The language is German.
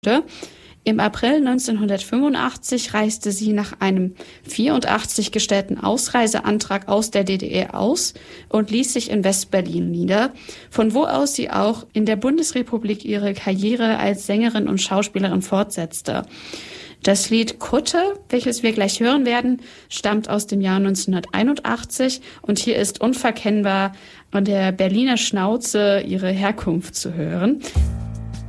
Im April 1985 reiste sie nach einem 84 gestellten Ausreiseantrag aus der DDR aus und ließ sich in West-Berlin nieder, von wo aus sie auch in der Bundesrepublik ihre Karriere als Sängerin und Schauspielerin fortsetzte. Das Lied Kutte, welches wir gleich hören werden, stammt aus dem Jahr 1981 und hier ist unverkennbar an der Berliner Schnauze ihre Herkunft zu hören.